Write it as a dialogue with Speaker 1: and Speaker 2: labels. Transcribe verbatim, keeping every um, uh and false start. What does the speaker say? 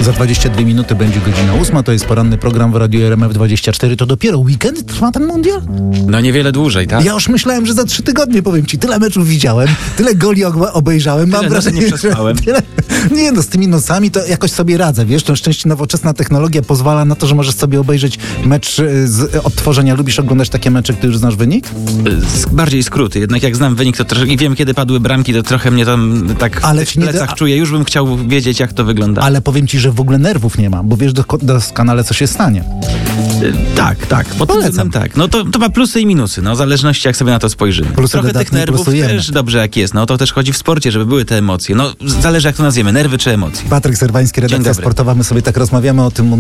Speaker 1: Za dwadzieścia dwie minuty będzie godzina ósma, to jest poranny program w Radiu R M F dwadzieścia cztery. To dopiero weekend trwa ten mundial?
Speaker 2: No niewiele dłużej, tak?
Speaker 1: Ja już myślałem, że za trzy tygodnie, powiem ci, tyle meczów widziałem, tyle goli obejrzałem.
Speaker 2: Tyle
Speaker 1: Mam wrażenie,
Speaker 2: nie przespałem.
Speaker 1: że tyle... Nie no, z tymi nocami to jakoś sobie radzę, wiesz, to szczęście nowoczesna technologia pozwala na to, że możesz sobie obejrzeć mecz z odtworzenia. Lubisz oglądać takie mecze, gdy już znasz wynik?
Speaker 2: Z, bardziej skróty, jednak jak znam wynik to trochę, i wiem kiedy padły bramki, to trochę mnie tam tak
Speaker 1: Ale
Speaker 2: w
Speaker 1: nie
Speaker 2: plecach
Speaker 1: da-
Speaker 2: czuję. Już bym chciał wiedzieć, jak to wygląda.
Speaker 1: Ale powiem ci, że w ogóle nerwów nie ma, bo wiesz doko- doskonale, co się stanie.
Speaker 2: Y, tak, tak. Pod tym
Speaker 1: Polecam.
Speaker 2: względem tak. No to, to ma plusy i minusy, no w zależności jak sobie na to spojrzymy.
Speaker 1: Plusy
Speaker 2: Trochę tych
Speaker 1: dodatnie
Speaker 2: nerwów
Speaker 1: plusujemy.
Speaker 2: też dobrze jak jest. No o to też chodzi w sporcie, żeby były te emocje. No zależy jak to nazwiemy, nerwy czy emocje.
Speaker 1: Patryk Serwański, redakcja
Speaker 2: dobry.
Speaker 1: sportowa, my sobie tak rozmawiamy o tym